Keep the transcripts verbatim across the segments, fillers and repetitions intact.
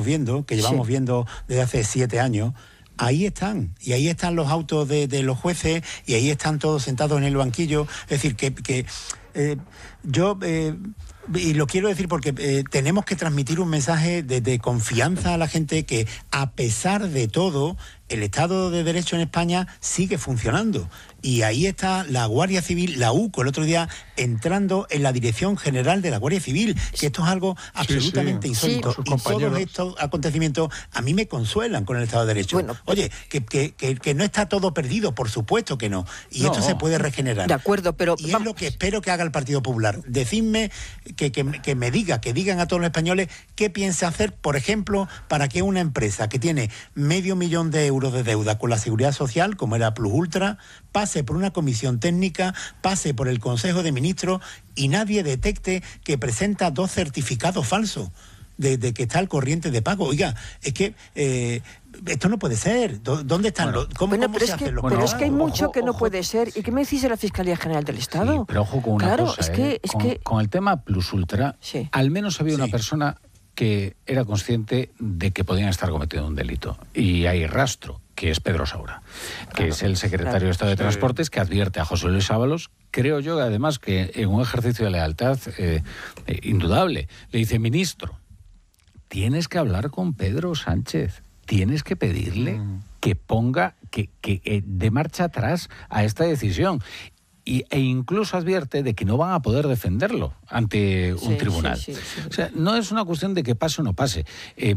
viendo, que llevamos sí. viendo desde hace siete años, ahí están, y ahí están los autos de, de los jueces, y ahí están todos sentados en el banquillo. Es decir, que, que eh, yo... Eh, y lo quiero decir porque eh, tenemos que transmitir un mensaje de, de confianza a la gente, que a pesar de todo, el Estado de Derecho en España sigue funcionando. Y ahí está la Guardia Civil, la U C O, el otro día, entrando en la Dirección General de la Guardia Civil, que esto es algo absolutamente sí, sí. insólito. Sí, y todos estos acontecimientos a mí me consuelan con el Estado de Derecho. Bueno, Oye, que, que, que, que no está todo perdido, por supuesto que no. Y no. esto se puede regenerar. De acuerdo, pero... Y es lo que espero que haga el Partido Popular. Decidme, que, que, que me diga, que digan a todos los españoles qué piensa hacer, por ejemplo, para que una empresa que tiene medio millón de euros de deuda con la Seguridad Social, como era Plus Ultra, pase por una comisión técnica, pase por el Consejo de Ministros y nadie detecte que presenta dos certificados falsos de, de que está al corriente de pago. Oiga, es que eh, esto no puede ser. ¿Dónde están bueno, los cómo, bueno, cómo pero se es hacen que, los Pero pagos? es que hay mucho ojo, que no ojo. puede ser. ¿Y qué me decís de la Fiscalía General del Estado? Sí, pero ojo con una claro, cosa, es ¿eh? que, es con, que... con el tema Plus Ultra, sí. al menos había sí. una persona que era consciente de que podían estar cometiendo un delito. Y hay rastro, que es Pedro Saura, que claro, es el secretario claro. de Estado de sí. Transportes, que advierte a José Luis Ábalos, creo yo, además, que en un ejercicio de lealtad eh, eh, indudable, le dice: ministro, tienes que hablar con Pedro Sánchez, tienes que pedirle mm. que ponga, que, que eh, de marcha atrás a esta decisión. Y, e incluso advierte de que no van a poder defenderlo ante un sí, tribunal. Sí, sí, sí. O sea, no es una cuestión de que pase o no pase. Eh,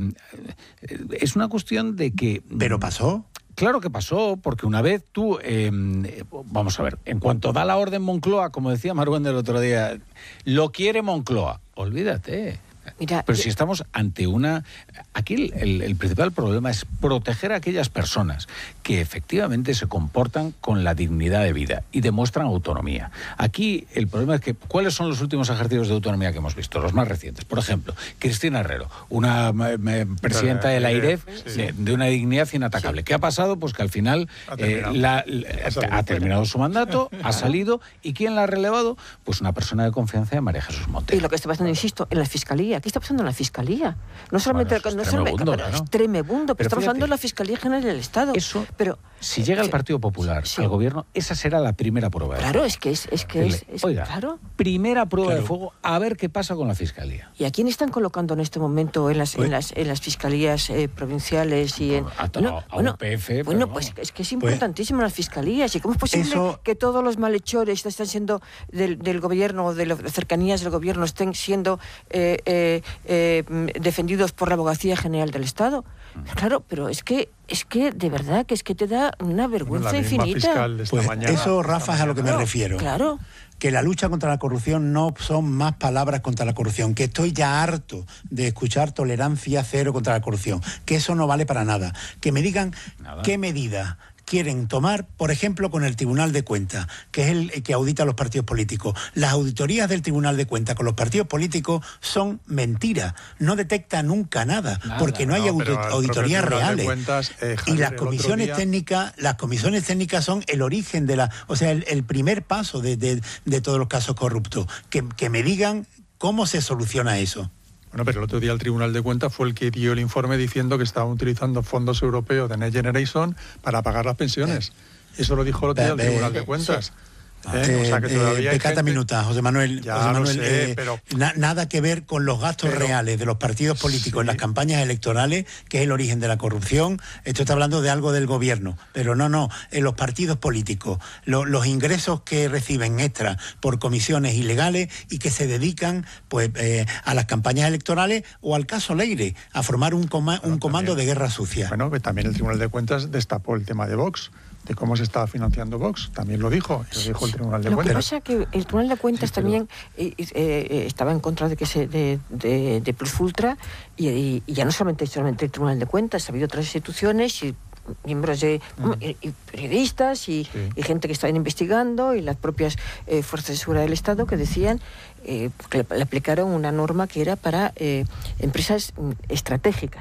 es una cuestión de que... ¿Pero pasó? Claro que pasó, porque una vez tú... Eh, vamos a ver, en cuanto da la orden Moncloa, como decía Maruén el otro día, lo quiere Moncloa, olvídate. Mira, Pero yo... si estamos ante una... Aquí el, el principal problema es proteger a aquellas personas que efectivamente se comportan con la dignidad de vida y demuestran autonomía. Aquí el problema es que, ¿cuáles son los últimos ejercicios de autonomía que hemos visto? Los más recientes. Por ejemplo, Cristina Herrero, una me, presidenta de la AIREF, sí. de, de una dignidad inatacable. Sí. ¿Qué ha pasado? Pues que al final ha terminado, eh, la, la, ha, ha terminado su mandato, ha salido, ¿y quién la ha relevado? Pues una persona de confianza de María Jesús Montero. Y lo que está pasando, insisto, en la Fiscalía. ¿Qué está pasando en la Fiscalía? No solamente... Bueno, no es solamente tremebundo, pero ¿no? Es tremebundo, pero, pero estamos hablando de la Fiscalía General del Estado. Eso, pero si llega el Partido Popular sí. al gobierno, esa será la primera prueba. Claro, es que es... es, que es, es Oiga, claro. primera prueba claro. de fuego, a ver qué pasa con la Fiscalía. ¿Y a quién están colocando en este momento en las, pues, en las, en las fiscalías eh, provinciales y en... A, bueno, a bueno, U P F, bueno, pero, pues es que es importantísimo pues, las fiscalías. ¿Y cómo es posible eso... que todos los malhechores están siendo del, del gobierno o de las cercanías del gobierno estén siendo eh, eh, eh, defendidos por la Abogacía General del Estado? Claro, pero es que es que de verdad que es que te da una vergüenza bueno, la misma infinita. Fiscal de esta pues mañana, eso, Rafa, es a lo que me claro, refiero. Claro. Que la lucha contra la corrupción no son más palabras contra la corrupción, que estoy ya harto de escuchar tolerancia cero contra la corrupción, que eso no vale para nada. Que me digan nada. Qué medida quieren tomar, por ejemplo, con el Tribunal de Cuentas, que es el que audita a los partidos políticos. Las auditorías del Tribunal de Cuentas con los partidos políticos son mentiras, no detecta nunca nada, nada porque no hay no, audit auditorías reales. Cuentas, eh, Javier, y las comisiones día... técnicas, las comisiones técnicas son el origen de la, o sea, el, el primer paso de, de, de todos los casos corruptos. Que, que me digan cómo se soluciona eso. Bueno, pero el otro día el Tribunal de Cuentas fue el que dio el informe diciendo que estaban utilizando fondos europeos de Next Generation para pagar las pensiones. Eso lo dijo el otro día el Tribunal de Cuentas. ¿Eh? Eh, o sea que todavía eh, pecata gente... minuta, José Manuel, ya José Manuel sé, eh, pero... na nada que ver con los gastos pero... reales de los partidos políticos sí. en las campañas electorales, que es el origen de la corrupción. Esto está hablando de algo del gobierno, pero no, no, en los partidos políticos, lo, los ingresos que reciben extra por comisiones ilegales y que se dedican pues eh, a las campañas electorales o al caso Leire, a formar un, coma un comando de guerra sucia. Bueno, que también el Tribunal de Cuentas destapó el tema de Vox, de cómo se estaba financiando Vox, también lo dijo, lo dijo el Tribunal de lo Cuentas. Lo que pasa es que el Tribunal de Cuentas sí, pero... también eh, eh, estaba en contra de que se de, de, de Plus Ultra y, y, y ya no solamente, solamente el Tribunal de Cuentas, ha habido otras instituciones y miembros de uh-huh. y, y periodistas y, sí. y gente que estaban investigando y las propias eh, fuerzas de seguridad del Estado que decían eh, que le, le aplicaron una norma que era para eh, empresas estratégicas.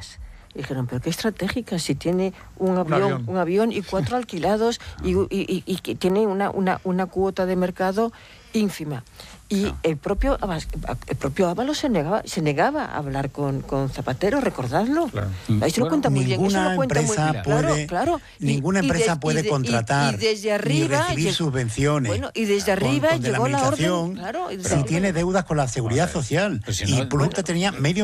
Y dijeron, pero qué estratégica, si tiene un avión, avión. un avión y cuatro alquilados y, y, y, y que tiene una, una, una cuota de mercado ínfima. Y no. el propio el propio Ábalos se negaba, se negaba a hablar con, con Zapatero, recordadlo. Claro. Ahí se lo Bueno, cuenta muy bien. Eso Ninguna lo cuenta muy empresa bien. puede, Claro, claro. Y- ninguna y empresa des- puede y de- y- contratar y desde arriba ni recibir lleg- subvenciones. Bueno, y desde con- arriba con de llegó la orden. administración Claro, y desde si arriba- tiene deudas con la seguridad Vamos a ver. social. Pues si y no- Plurta tenía medio